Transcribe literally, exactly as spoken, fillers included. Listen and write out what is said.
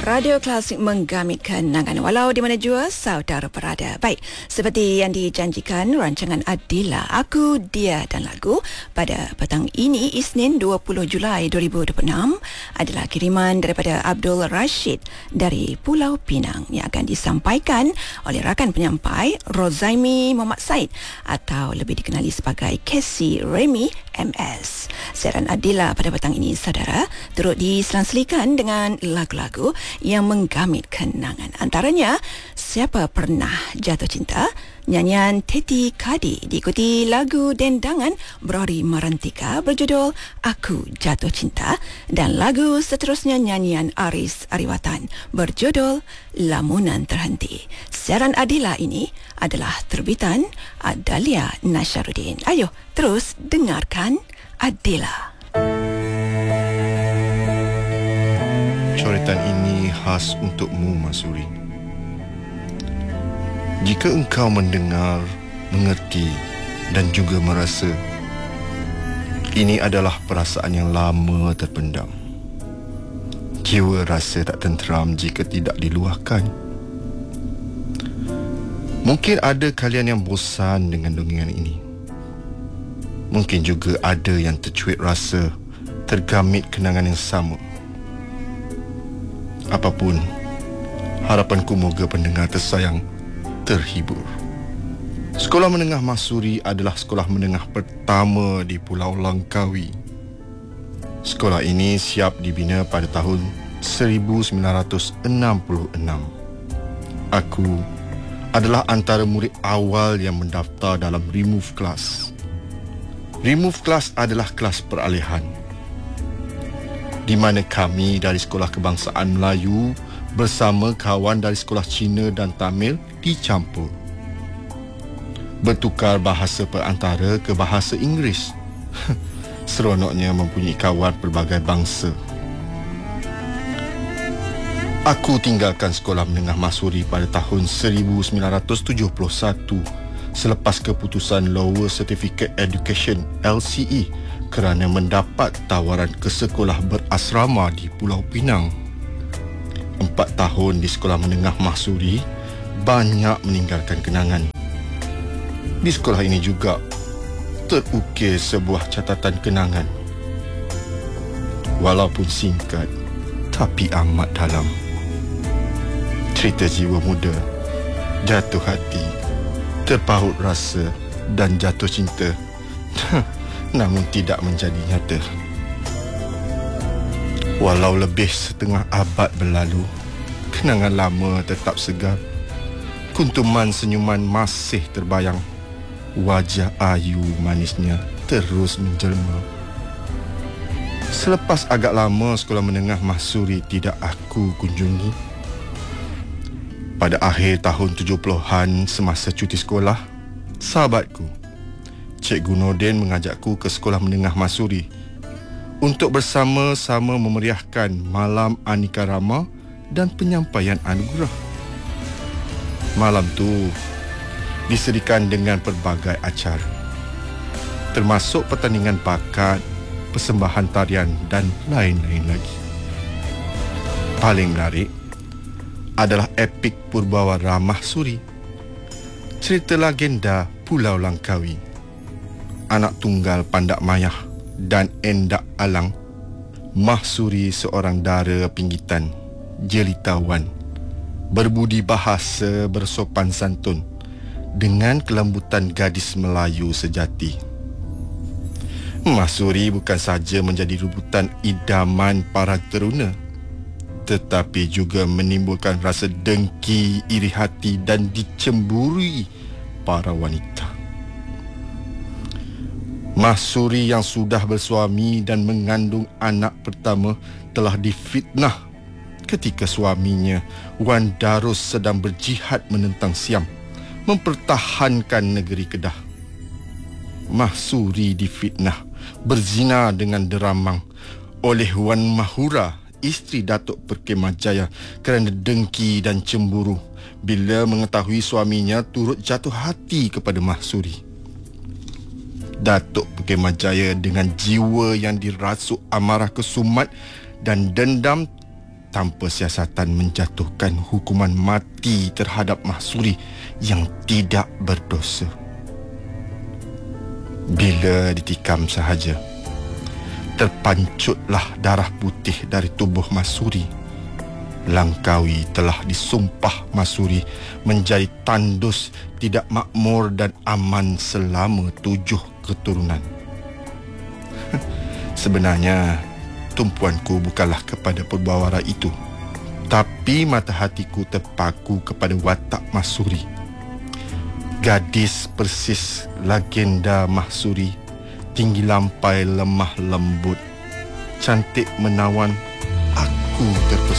Radio Klasik menggamit kenangan walau di mana jua saudara berada. Baik, seperti yang dijanjikan rancangan Adila, Aku, Dia dan Lagu pada petang ini Isnin dua puluh Julai dua ribu dua puluh enam adalah kiriman daripada Abdul Rashid dari Pulau Pinang yang akan disampaikan oleh rakan penyampai Rozaimi Muhammad Said atau lebih dikenali sebagai Casey Remy M S. Siaran Adila pada petang ini saudara turut diselang-selikan dengan lagu-lagu yang menggamit kenangan. Antaranya Siapa Pernah Jatuh Cinta, nyanyian Teti Kadi, diikuti lagu dendangan Brori Marantika berjudul Aku Jatuh Cinta, dan lagu seterusnya nyanyian Aris Ariwatan berjudul Lamunan Terhenti. Siaran Adila ini adalah terbitan Adalia Nasharuddin. Ayo terus dengarkan Adila. Coretan ini khas untukmu, Masuri. Jika engkau mendengar, mengerti dan juga merasa, ini adalah perasaan yang lama terpendam. Jiwa rasa tak tenteram jika tidak diluahkan. Mungkin ada kalian yang bosan dengan dongengan ini. Mungkin juga ada yang tercuit rasa, tergamit kenangan yang sama. Apapun, harapanku moga pendengar tersayang terhibur. Sekolah Menengah Masuri adalah sekolah menengah pertama di Pulau Langkawi. Sekolah ini siap dibina pada tahun seribu sembilan ratus enam puluh enam. Aku adalah antara murid awal yang mendaftar dalam Remove Class. Remove Class adalah kelas peralihan, di mana kami dari Sekolah Kebangsaan Melayu bersama kawan dari Sekolah Cina dan Tamil dicampur. Bertukar bahasa perantara ke bahasa Inggeris. Seronoknya mempunyai kawan pelbagai bangsa. Aku tinggalkan Sekolah Menengah Masuri pada tahun seribu sembilan ratus tujuh puluh satu selepas keputusan Lower Certificate Education L C E kerana mendapat tawaran ke sekolah berasrama di Pulau Pinang. Empat tahun di Sekolah Menengah Masuri banyak meninggalkan kenangan. Di sekolah ini juga terukir sebuah catatan kenangan. Walaupun singkat, tapi amat dalam. Cerita jiwa muda, jatuh hati, terpaut rasa dan jatuh cinta. Namun tidak menjadi nyata. Walau lebih setengah abad berlalu, kenangan lama tetap segar. Kuntuman senyuman masih terbayang. Wajah ayu manisnya terus menjelma. Selepas agak lama Sekolah Menengah Masuri tidak aku kunjungi, pada akhir tahun tujuh puluhan semasa cuti sekolah, sahabatku Cikgu Nordin mengajakku ke Sekolah Menengah Masuri untuk bersama-sama memeriahkan Malam Aneka Rama dan penyampaian anugerah. Malam tu disediakan dengan pelbagai acara, termasuk pertandingan bakat, persembahan tarian dan lain-lain lagi. Paling menarik adalah epik Purbawara Mahsuri, cerita legenda Pulau Langkawi. Anak tunggal Pandak Mayah dan Endak Alang, Mahsuri seorang dara pinggitan, jelitawan, berbudi bahasa, bersopan santun, dengan kelembutan gadis Melayu sejati. Mahsuri bukan saja menjadi rebutan idaman para teruna, tetapi juga menimbulkan rasa dengki, iri hati dan dicemburui para wanita. Mahsuri yang sudah bersuami dan mengandung anak pertama telah difitnah ketika suaminya, Wan Darus, sedang berjihad menentang Siam, mempertahankan negeri Kedah. Mahsuri difitnah berzina dengan deramang oleh Wan Mahura, isteri Datuk Perkemah Jaya, kerana dengki dan cemburu bila mengetahui suaminya turut jatuh hati kepada Mahsuri. Datuk Perkemah Jaya dengan jiwa yang dirasuk amarah kesumat dan dendam tanpa siasatan menjatuhkan hukuman mati terhadap mahsuri yang tidak berdosa. Bila ditikam sahaja, terpancutlah darah putih dari tubuh mahsuri. Langkawi telah disumpah mahsuri menjadi tandus tidak makmur dan aman selama tujuh keturunan. Sebenarnya, tumpuanku bukanlah kepada perbawara itu, tapi mata hatiku terpaku kepada watak mahsuri. Gadis persis legenda mahsuri, tinggi lampai lemah lembut, cantik menawan, aku terpesona.